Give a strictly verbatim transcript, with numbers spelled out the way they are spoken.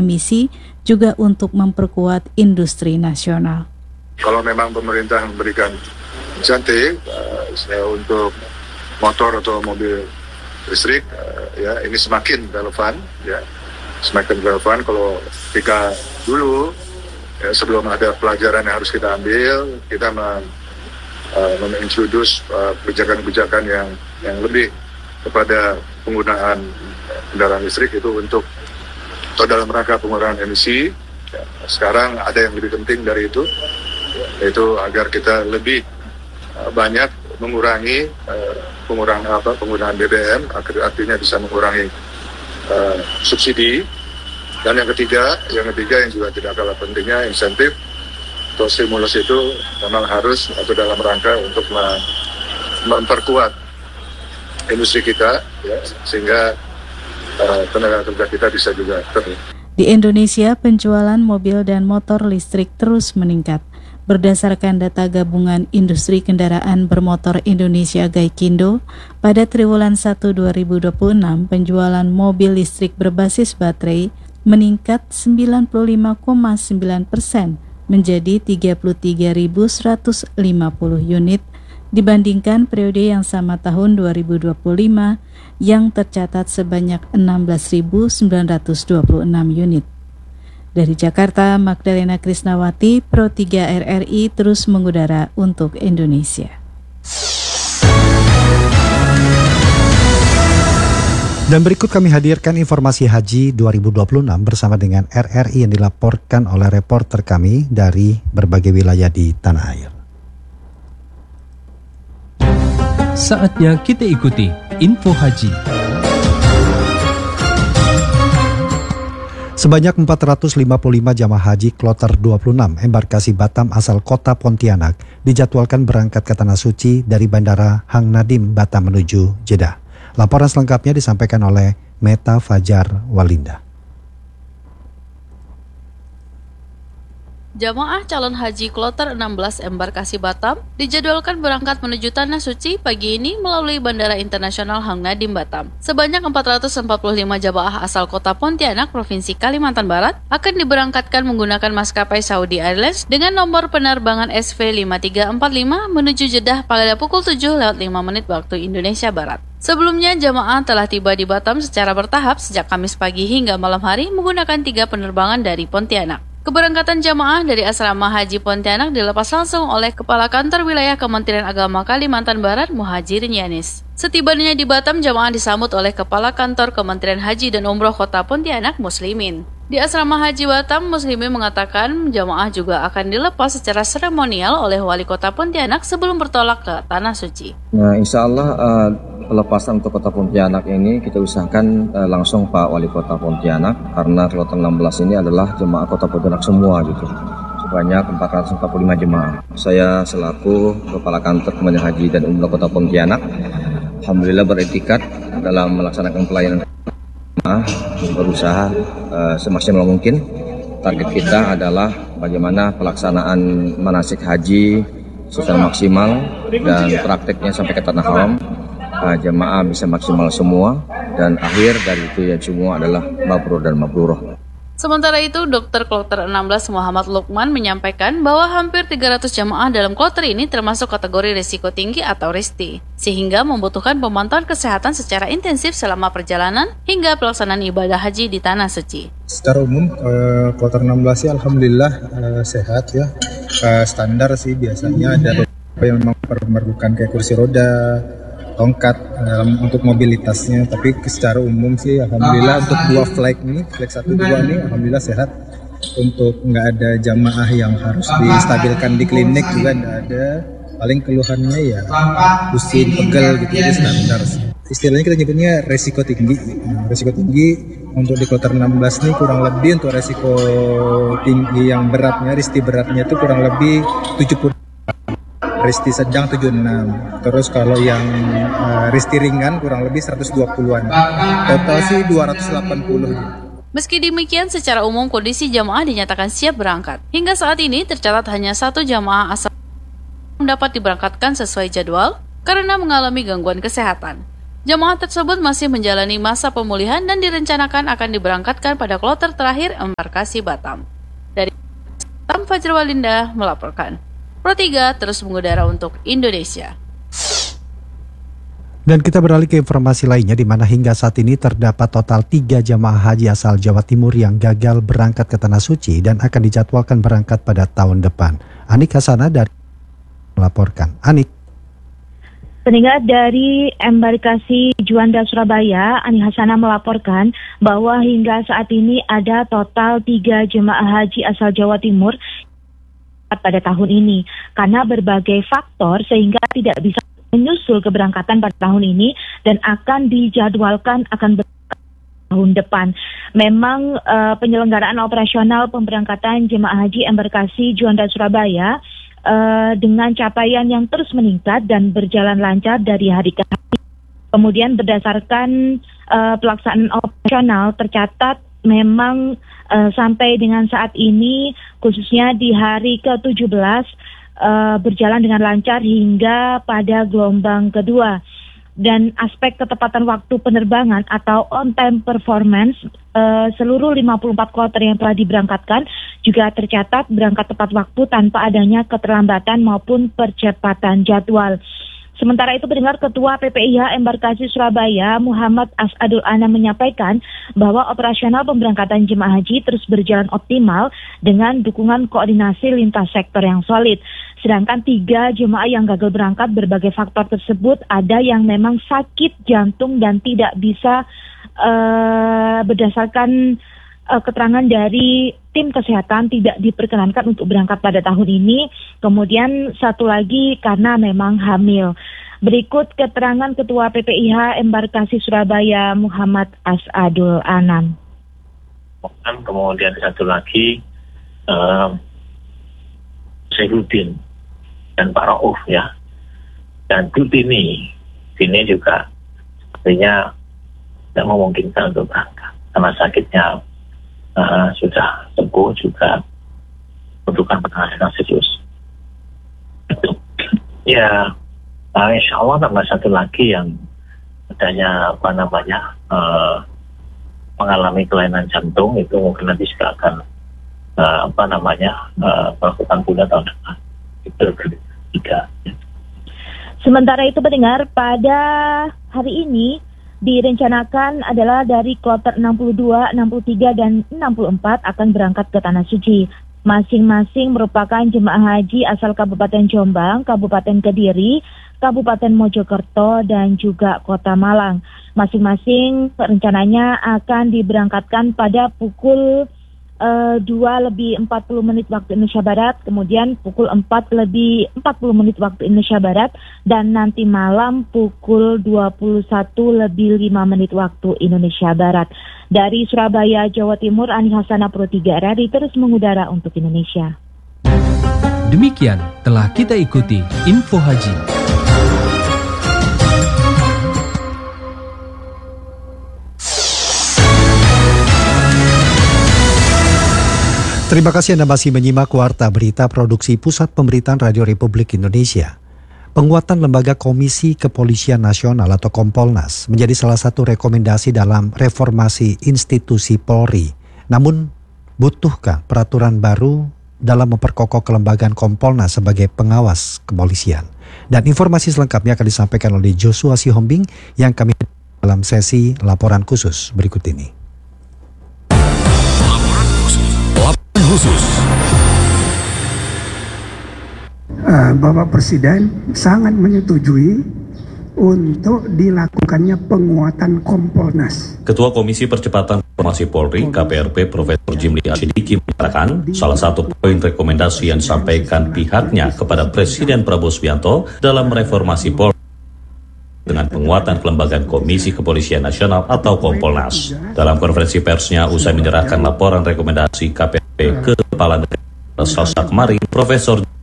emisi, juga untuk memperkuat industri nasional. Kalau memang pemerintah memberikan insentif uh, untuk motor atau mobil listrik, uh, ya ini semakin relevan, ya semakin relevan kalau ketika dulu ya, sebelum ada pelajaran yang harus kita ambil, kita men, uh, mengintroduce uh, kebijakan-kebijakan yang yang lebih kepada penggunaan kendaraan listrik itu untuk atau dalam rangka pengurangan emisi. Ya, sekarang ada yang lebih penting dari itu, yaitu agar kita lebih uh, banyak mengurangi uh, pengurangan apa penggunaan B B M, artinya bisa mengurangi uh, subsidi. Dan yang ketiga, yang ketiga yang juga tidak kalah pentingnya, insentif atau stimulus itu memang harus atau dalam rangka untuk memperkuat industri kita, ya, sehingga uh, tenaga kerja kita bisa juga ter. Di Indonesia, penjualan mobil dan motor listrik terus meningkat. Berdasarkan data Gabungan Industri Kendaraan Bermotor Indonesia Gaikindo, pada triwulan satu dua ribu dua puluh enam, penjualan mobil listrik berbasis baterai meningkat sembilan puluh lima koma sembilan persen menjadi tiga puluh tiga ribu seratus lima puluh unit dibandingkan periode yang sama tahun dua ribu dua puluh lima yang tercatat sebanyak enam belas ribu sembilan ratus dua puluh enam unit. Dari Jakarta, Magdalena Krisnawati, Pro tiga R R I terus mengudara untuk Indonesia. Dan berikut kami hadirkan informasi haji dua ribu dua puluh enam bersama dengan R R I yang dilaporkan oleh reporter kami dari berbagai wilayah di tanah air. Saatnya kita ikuti info haji. Sebanyak empat ratus lima puluh lima jamaah haji kloter dua puluh enam embarkasi Batam asal kota Pontianak dijadwalkan berangkat ke Tanah Suci dari Bandara Hang Nadim Batam menuju Jeddah. Laporan selengkapnya disampaikan oleh Meta Fajar Walinda. Jamaah calon haji kloter enam belas embarkasi Batam dijadwalkan berangkat menuju Tanah Suci pagi ini melalui Bandara Internasional Hang Nadim Batam. Sebanyak empat ratus empat puluh lima jamaah asal kota Pontianak, Provinsi Kalimantan Barat akan diberangkatkan menggunakan maskapai Saudi Airlines dengan nomor penerbangan S V lima tiga empat lima menuju Jeddah pada pukul tujuh lewat lima menit waktu Indonesia Barat. Sebelumnya, jamaah telah tiba di Batam secara bertahap sejak Kamis pagi hingga malam hari menggunakan tiga penerbangan dari Pontianak. Keberangkatan jamaah dari Asrama Haji Pontianak dilepas langsung oleh Kepala Kantor Wilayah Kementerian Agama Kalimantan Barat, Muhajirin Yanis. Setibanya di Batam, jamaah disambut oleh Kepala Kantor Kementerian Haji dan Umroh Kota Pontianak, Muslimin. Di Asrama Haji Batam, Muslimin mengatakan jamaah juga akan dilepas secara seremonial oleh Wali Kota Pontianak sebelum bertolak ke Tanah Suci. Nah, insya Allah uh, pelepasan untuk Kota Pontianak ini kita usahakan uh, langsung Pak Wali Kota Pontianak, karena kloter enam belas ini adalah jemaah Kota Pontianak semua gitu. Sebanyak empat ratus empat puluh lima jemaah. Saya selaku Kepala Kantor Kementerian Haji dan Umroh Kota Pontianak, alhamdulillah beretikat dalam melaksanakan pelayanan jemaah, berusaha uh, semaksimal mungkin. Target kita adalah bagaimana pelaksanaan manasik haji secara maksimal dan prakteknya sampai ke Tanah Haram. Uh, jemaah bisa maksimal semua dan akhir dari itu ya semua adalah mabrur dan mabruroh. Sementara itu, Dokter Kloter enam belas Muhammad Lukman menyampaikan bahwa hampir tiga ratus jamaah dalam kloter ini termasuk kategori risiko tinggi atau R I S T I, sehingga membutuhkan pemantauan kesehatan secara intensif selama perjalanan hingga pelaksanaan ibadah haji di Tanah Suci. Secara umum, eh, kloter enam belas ya alhamdulillah eh, sehat ya. Eh, standar sih biasanya ada beberapa yang memang memerlukan kayak kursi roda, tongkat um, untuk mobilitasnya, tapi secara umum sih alhamdulillah untuk dua flight nih, flight satu dua nih alhamdulillah sehat. Untuk nggak ada jamaah yang harus distabilkan di klinik juga nggak ada. Paling keluhannya ya pusing, pegel gitu, jadi standar sih. Istilahnya kita nyebutnya resiko tinggi. Nah, resiko tinggi untuk di kloter enam belas nih kurang lebih untuk resiko tinggi yang beratnya, risti beratnya itu kurang lebih tujuh puluh. Risti sedang tujuh puluh enam. Terus kalau yang uh, risti ringan kurang lebih seratus dua puluhan. Total sih dua ratus delapan puluh gitu. Meski demikian, secara umum kondisi jamaah dinyatakan siap berangkat. Hingga saat ini tercatat hanya satu jamaah asal dapat diberangkatkan sesuai jadwal karena mengalami gangguan kesehatan. Jemaah tersebut masih menjalani masa pemulihan dan direncanakan akan diberangkatkan pada kloter terakhir embarkasi Batam. Dari Batam, Fajr Walinda melaporkan. Pro tiga terus mengudara untuk Indonesia. Dan kita beralih ke informasi lainnya, di mana hingga saat ini terdapat total tiga jamaah haji asal Jawa Timur yang gagal berangkat ke Tanah Suci dan akan dijadwalkan berangkat pada tahun depan. Anik Hasana dari melaporkan. Anik. Pendengar dari embarkasi Juanda Surabaya, Ani Hasana melaporkan bahwa hingga saat ini ada total tiga jemaah haji asal Jawa Timur pada tahun ini. Karena berbagai faktor sehingga tidak bisa menyusul keberangkatan pada tahun ini dan akan dijadwalkan akan berangkat tahun depan. Memang uh, penyelenggaraan operasional pemberangkatan jemaah haji embarkasi Juanda Surabaya uh, dengan capaian yang terus meningkat dan berjalan lancar dari hari ke hari. Kemudian berdasarkan uh, pelaksanaan operasional tercatat memang uh, sampai dengan saat ini khususnya di hari ke tujuh belas Uh, berjalan dengan lancar hingga pada gelombang kedua. Dan aspek ketepatan waktu penerbangan atau on-time performance uh, seluruh lima puluh empat kloter yang telah diberangkatkan juga tercatat berangkat tepat waktu tanpa adanya keterlambatan maupun percepatan jadwal. Sementara itu, pendengar, Ketua P P I H Embarkasi Surabaya Muhammad Asadul Anam menyampaikan bahwa operasional pemberangkatan jemaah haji terus berjalan optimal dengan dukungan koordinasi lintas sektor yang solid. Sedangkan tiga jemaah yang gagal berangkat berbagai faktor tersebut ada yang memang sakit jantung dan tidak bisa uh, berdasarkan uh, keterangan dari tim kesehatan tidak diperkenankan untuk berangkat pada tahun ini. Kemudian satu lagi karena memang hamil. Berikut keterangan Ketua P P I H Embarkasi Surabaya Muhammad Asadul Anam. Kemudian satu lagi uh, Sehudin dan Pak Rauf ya, dan Dutini ini juga sepertinya tidak memungkinkan untuk berangkat karena sakitnya uh, sudah sembuh juga membutuhkan penanganan serius. Ya, uh, insya Allah tambah satu lagi yang adanya apa namanya uh, mengalami kelainan jantung itu mungkin nanti juga akan uh, apa namanya uh, melakukan tunda tahun depan. Itu tiga. Sementara itu, pendengar, pada hari ini direncanakan adalah dari kloter enam puluh dua, enam puluh tiga, dan enam puluh empat akan berangkat ke Tanah Suci. Masing-masing merupakan jemaah haji asal Kabupaten Jombang, Kabupaten Kediri, Kabupaten Mojokerto, dan juga Kota Malang. Masing-masing rencananya akan diberangkatkan pada pukul Uh, dua lebih empat puluh menit waktu Indonesia Barat, kemudian pukul empat lebih empat puluh menit waktu Indonesia Barat, dan nanti malam pukul dua puluh satu lebih lima menit waktu Indonesia Barat. Dari Surabaya, Jawa Timur, Ani Hasana, Pro tiga R R I terus mengudara untuk Indonesia. Demikian telah kita ikuti Info Haji. Terima kasih Anda masih menyimak Warta Berita Produksi Pusat Pemberitaan Radio Republik Indonesia. Penguatan Lembaga Komisi Kepolisian Nasional atau Kompolnas menjadi salah satu rekomendasi dalam reformasi institusi Polri. Namun, butuhkah peraturan baru dalam memperkokoh kelembagaan Kompolnas sebagai pengawas kepolisian? Dan informasi selengkapnya akan disampaikan oleh Joshua Sihombing yang kami dalam sesi laporan khusus berikut ini. Khusus. Bapak Presiden sangat menyetujui untuk dilakukannya penguatan Kompolnas. Ketua Komisi Percepatan Reformasi Polri K P R P Profesor Jimli Asyidiki mengatakan salah satu poin rekomendasi yang disampaikan pihaknya kepada Presiden Prabowo Subianto dalam reformasi Polri dengan penguatan kelembagaan Komisi Kepolisian Nasional atau Kompolnas. Dalam konferensi persnya usai menyerahkan laporan rekomendasi K P R P ke Kepala Negara Selasa kemarin, Profesor